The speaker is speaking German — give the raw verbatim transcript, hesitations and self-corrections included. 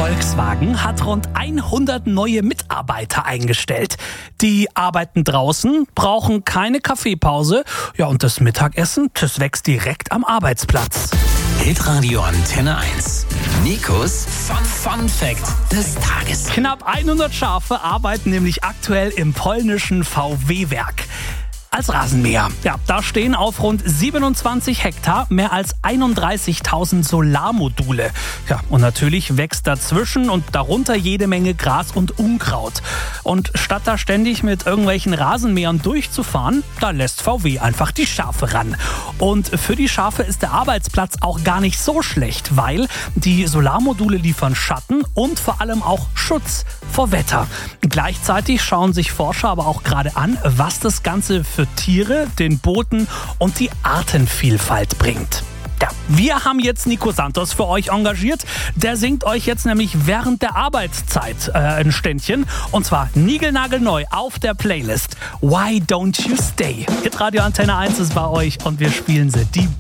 Volkswagen hat rund hundert neue Mitarbeiter eingestellt. Die arbeiten draußen, brauchen keine Kaffeepause. Ja, und das Mittagessen, das wächst direkt am Arbeitsplatz. Hitradio Antenne eins. Nikos Fun, Fun Fact des Tages. Knapp hundert Schafe arbeiten nämlich aktuell im polnischen V W-Werk. Als Rasenmäher. Ja, da stehen auf rund siebenundzwanzig Hektar mehr als einunddreißigtausend Solarmodule. Ja, und natürlich wächst dazwischen und darunter jede Menge Gras und Unkraut. Und statt da ständig mit irgendwelchen Rasenmähern durchzufahren, da lässt V W einfach die Schafe ran. Und für die Schafe ist der Arbeitsplatz auch gar nicht so schlecht, weil die Solarmodule liefern Schatten und vor allem auch Schutz vor Wetter. Gleichzeitig schauen sich Forscher aber auch gerade an, was das Ganze für Tiere, den Boden und die Artenvielfalt bringt. Ja, wir haben jetzt Nico Santos für euch engagiert. Der singt euch jetzt nämlich während der Arbeitszeit äh, ein Ständchen. Und zwar niegelnagelneu auf der Playlist. Why Don't You Stay? Hitradio Antenne eins ist bei euch und wir spielen sie. Die